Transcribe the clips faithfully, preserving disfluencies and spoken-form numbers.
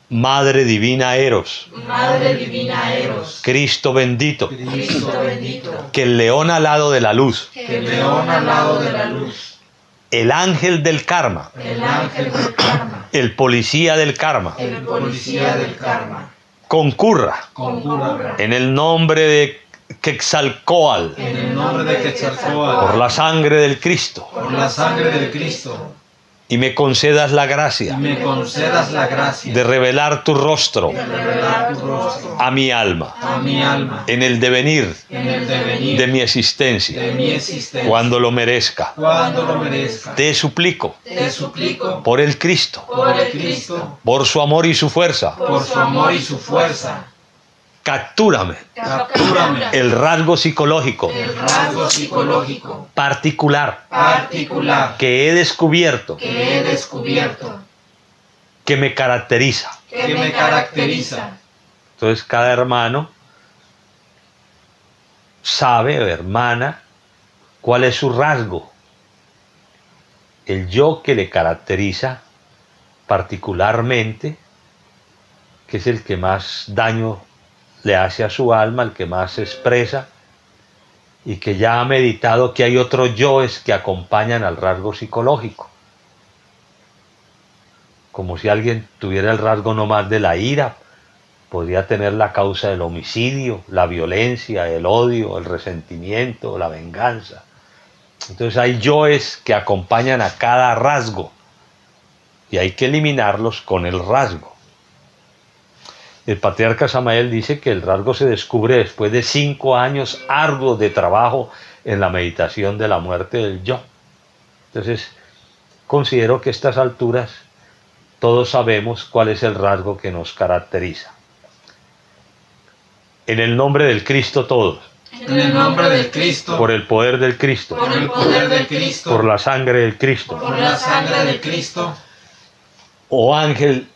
Madre divina Eros, Madre divina Eros, Cristo bendito, Cristo bendito, que el león alado de la luz, que el león al lado de la luz, el ángel del karma, el ángel del karma, el policía del karma, el policía del karma, concurra concurra en el nombre de Quetzalcóatl, en el nombre de Quetzalcóatl, por la sangre del Cristo, por la sangre del Cristo, y me concedas la y gracia me concedas la gracia de revelar tu rostro de revelar tu rostro a mi alma, a mi alma, en el devenir en el devenir de mi de existencia, mi existencia, cuando lo merezca. cuando lo merezca. Te suplico, Te suplico por el Cristo, por el Cristo, por su amor y su fuerza, por su amor y su fuerza, captúrame captúrame el rasgo psicológico el rasgo psicológico particular particular que he descubierto, que he descubierto, que me caracteriza. que me caracteriza. Entonces cada hermano sabe, o hermana, cuál es su rasgo, el yo que le caracteriza particularmente, que es el que más daño le hace a su alma, el que más se expresa, y que ya ha meditado que hay otros yoes que acompañan al rasgo psicológico. Como si alguien tuviera el rasgo nomás de la ira, podría tener la causa del homicidio, la violencia, el odio, el resentimiento, la venganza. Entonces hay yoes que acompañan a cada rasgo y hay que eliminarlos con el rasgo. El patriarca Samael dice que el rasgo se descubre después de cinco años arduos de trabajo en la meditación de la muerte del yo. Entonces, considero que a estas alturas todos sabemos cuál es el rasgo que nos caracteriza. En el nombre del Cristo todos, En el nombre del Cristo, por el poder del Cristo, por el poder del Cristo, por la sangre del Cristo, por la sangre del Cristo, oh ángel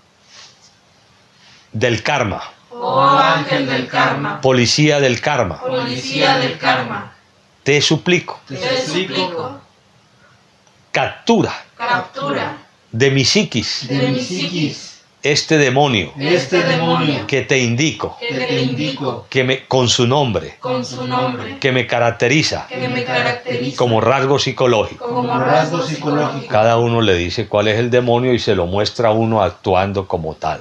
del karma, oh ángel del karma, policía del karma, policía del karma, te suplico, te suplico, captura captura de mi psiquis de mi psiquis este demonio este demonio que te indico, que te indico que me, con su nombre, con su nombre, que me caracteriza que me caracteriza como rasgo psicológico. como rasgo psicológico. Cada uno le dice cuál es el demonio y se lo muestra a uno actuando como tal.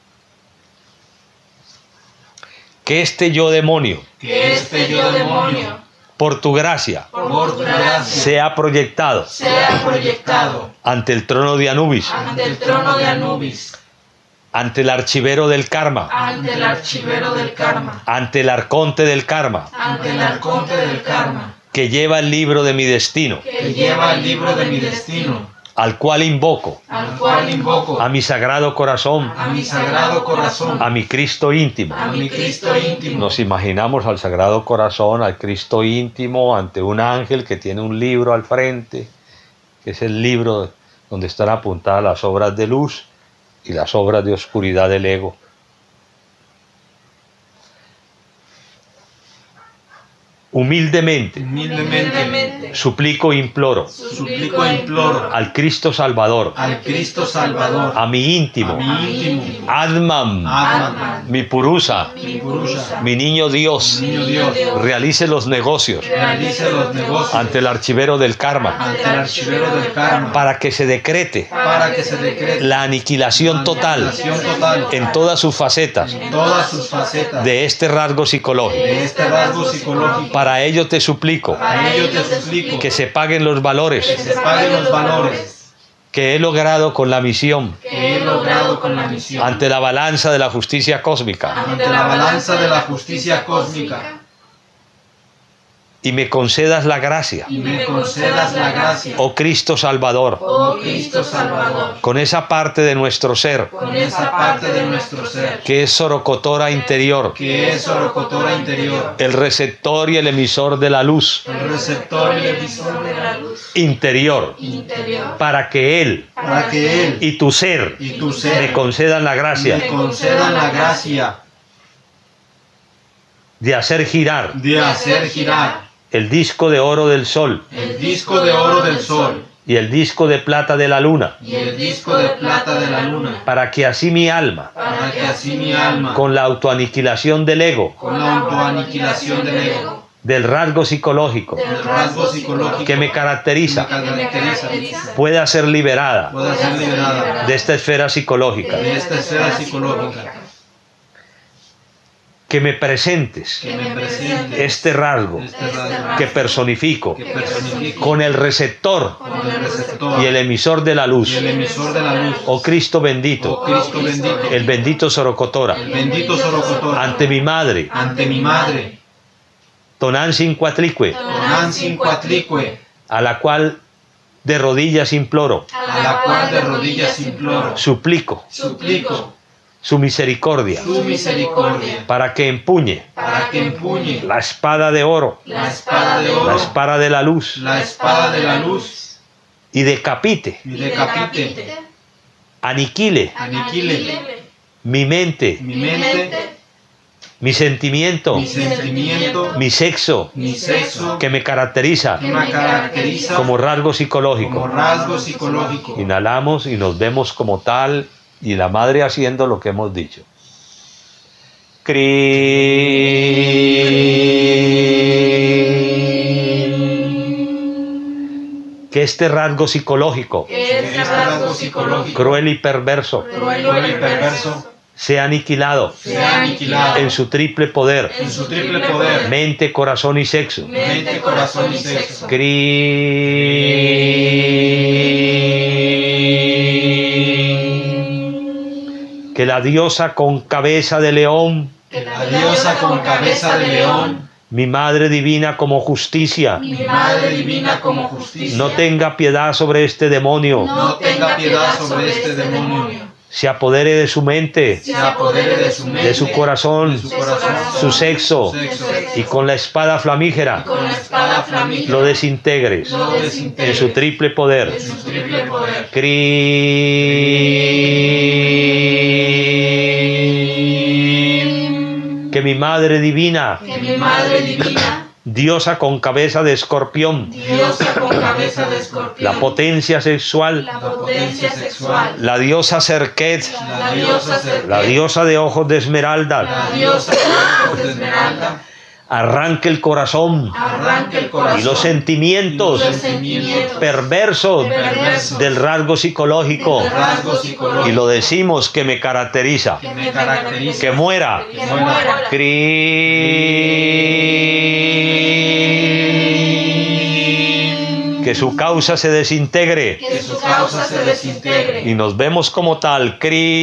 Que este yo demonio, Que este yo demonio, por tu gracia, por tu gracia, sea proyectado sea proyectado ante el trono de Anubis, ante el trono de Anubis, ante el archivero del karma, ante el archivero del karma, ante el arconte del karma, ante el arconte del karma, que lleva el libro de mi destino, que lleva el libro de mi destino, al cual invoco al cual invoco a mi sagrado corazón, a mi sagrado corazón, a mi Cristo íntimo. a mi Cristo íntimo. Nos imaginamos al Sagrado Corazón, al Cristo íntimo, ante un ángel que tiene un libro al frente, que es el libro donde están apuntadas las obras de luz y las obras de oscuridad del ego. Humildemente, Humildemente, suplico e imploro suplico e imploro al Cristo Salvador, al Cristo Salvador, a mi íntimo, a mi íntimo, Atman, Atman, mi Purusa, mi Purusha, mi niño Dios, niño Dios, realice los negocios realice los negocios ante el archivero del karma, ante el archivero del karma, para que se decrete para que se decrete la aniquilación total aniquilación total en todas sus facetas en todas sus facetas de este rasgo psicológico. de este rasgo psicológico. Para ello te suplico Para ello te suplico que se paguen los que valores se paguen los valores que he logrado con la misión que he logrado con la misión ante la balanza de la justicia cósmica ante la balanza de la justicia cósmica, y me concedas la gracia, y me concedas la gracia, oh Cristo Salvador, oh Cristo Salvador, con esa parte de nuestro ser con esa parte de nuestro ser que es sorocotora interior, que es orocotora interior, el receptor y el emisor de la luz el receptor y el emisor de la luz interior, interior, para que Él para que Él y tu ser y tu me ser concedan la gracia me concedan la gracia de hacer girar de hacer girar el disco de oro del sol el disco de oro del sol y el disco de plata de la luna, y el disco de plata de la luna, para que así mi alma, para que así mi alma, con la autoaniquilación del ego, con la autoaniquilación del ego, del rasgo psicológico del rasgo psicológico que me caracteriza, que me caracteriza, pueda ser liberada pueda ser liberada de esta esfera psicológica. de esta esfera psicológica, Que me presentes que me presente este rasgo este rasgo que personifico que personifica con el receptor con el receptor y el emisor de la luz. y el emisor de la luz, Oh Cristo oh bendito, Cristo bendito, el bendito Sorocotora, el bendito Sorocotor, ante mi madre, ante mi madre, Tonantzin Cuatlicue, Tonantzin Cuatlicue, a la cual de rodillas imploro, a la cual de rodillas imploro, suplico suplico su misericordia, su misericordia, para que empuñe para que empuñe la espada de oro, la espada de la oro, espada de la luz, la espada de la luz, y decapite, y decapite, aniquile aniquile mi mente, mi mente, mi sentimiento, mi sentimiento, mi sexo, mi sexo, que me caracteriza que me caracteriza como rasgo como psicológico. rasgo psicológico. Inhalamos y nos vemos como tal, y la madre haciendo lo que hemos dicho. Que este rasgo psicológico, Que este rasgo psicológico, cruel y perverso, cruel y perverso, sea aniquilado sea aniquilado en su triple poder, en su triple poder, mente, corazón y sexo. mente, corazón y sexo. Que la diosa con cabeza de león, Que la diosa con cabeza de león, mi madre divina como justicia, mi madre divina como justicia, no tenga piedad sobre este demonio, no tenga piedad sobre este demonio, se apodere de su mente, se apodere de su mente, de su corazón, de su corazón, su sexo, sexo, y con la espada flamígera con la espada flamígera lo desintegres lo desintegre en su triple poder. en su triple poder. Que mi madre divina, Que mi madre divina, diosa con cabeza de escorpión, diosa con cabeza de escorpión, la potencia sexual, la potencia sexual, la diosa Serket, la diosa Serket, la diosa de ojos de esmeralda, la diosa de ojos de esmeralda, arranque el corazón arranque el corazón y los sentimientos los sentimientos perversos perversos del rasgo psicológico, del rasgo psicológico y lo decimos que me caracteriza, que me caracteriza, que muera. que muera. Que su causa se desintegre Que su causa se desintegre y nos vemos como tal.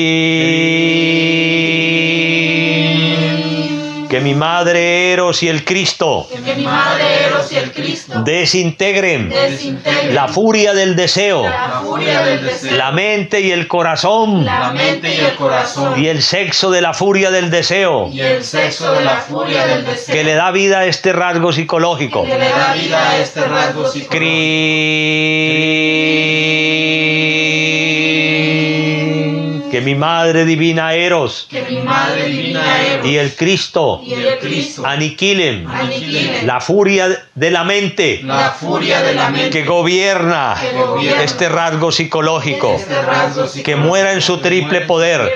Que mi madre Eros y el Cristo que mi madre Eros y el Cristo desintegren desintegren la furia del deseo, la furia del deseo, la mente y el corazón la mente y el corazón y el sexo de la furia del deseo, y el sexo de la furia del deseo, que le da vida a este rasgo psicológico. que le da vida a este rasgo psicológico. Que mi madre divina Eros Que mi madre divina Eros y el Cristo y el Cristo aniquilen aniquilen la furia de la mente la furia de la mente que gobierna que gobierna este rasgo psicológico, este rasgo psicológico, que muera en su triple poder.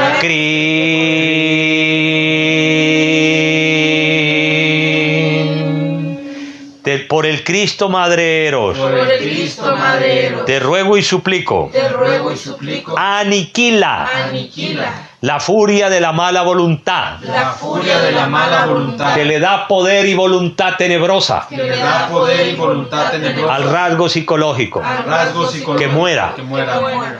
Te- por el Cristo Madre Eros, por el Cristo Madre Eros, te ruego y suplico, te ruego y suplico, aniquila aniquila la furia de la mala voluntad, la furia de la mala voluntad, que le da poder y voluntad tenebrosa que le da poder y voluntad tenebrosa al rasgo psicológico, al rasgo psicológico, que muera. que muera.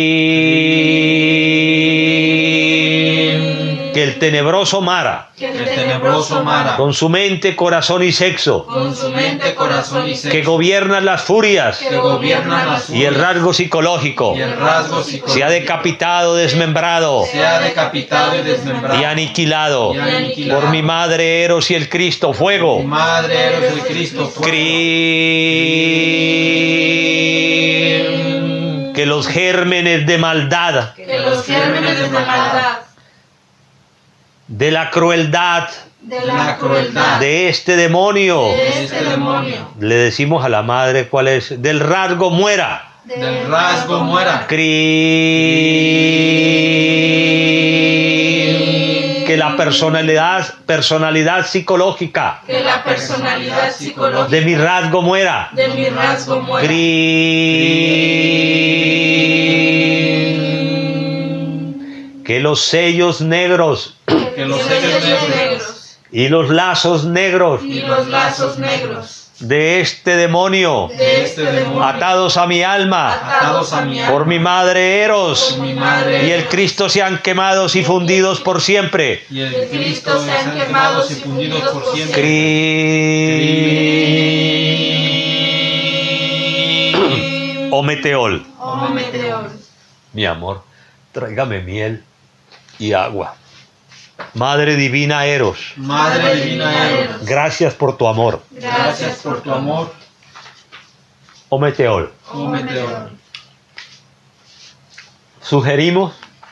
Que el tenebroso Mara, Que el tenebroso Mara, con su mente, corazón y sexo, con su mente, corazón y sexo, que gobierna las furias que gobierna las y el furias rasgo psicológico, y el rasgo psicológico, sea decapitado, desmembrado sea decapitado y desmembrado y aniquilado y aniquilado por mi madre Eros y el Cristo, Mi fuego. madre Eros el Cristo, fuego. Que los gérmenes de maldad, Que los gérmenes de maldad, de la crueldad de la crueldad de este demonio. de este demonio. Le decimos a la madre cuál es. Del rasgo muera. Del rasgo muera. Cri- Que la personalidad, personalidad psicológica Que la personalidad psicológica de mi rasgo muera. de mi rasgo muera. Cri- Que los sellos negros Que los sellos negros y los lazos negros y los lazos negros de este demonio de este demonio atados a mi alma atados a mi alma por mi madre Eros por mi madre y el Cristo sean quemados y fundidos por siempre. y el Cristo sean quemados y fundidos por siempre. Cri- O meteol. Oh meteor. Mi amor, tráigame miel y agua. Madre divina Eros, Madre divina Eros, gracias por tu amor. gracias por tu amor. O meteol. Oh meteor. Sugerimos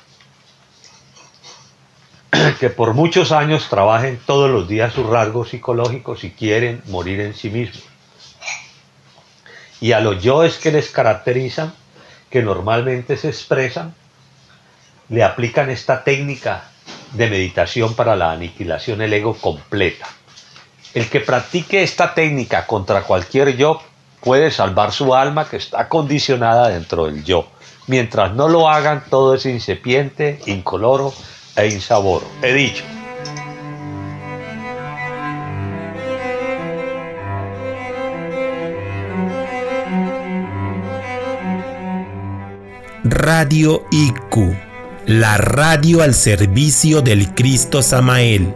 que por muchos años trabajen todos los días sus rasgos psicológicos si quieren morir en sí mismos. Y a los yoes que les caracterizan, que normalmente se expresan, le aplican esta técnica de meditación para la aniquilación del ego completa. El que practique esta técnica contra cualquier yo puede salvar su alma que está condicionada dentro del yo. Mientras no lo hagan, todo es incipiente, incoloro e insaboro. He dicho. Radio I Q, la radio al servicio del Cristo Samael.